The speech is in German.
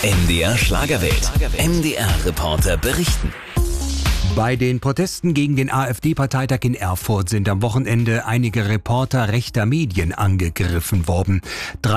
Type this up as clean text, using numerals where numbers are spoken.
MDR Schlagerwelt. MDR-Reporter berichten. Bei den Protesten gegen den AfD-Parteitag in Erfurt sind am Wochenende einige Reporter rechter Medien angegriffen worden.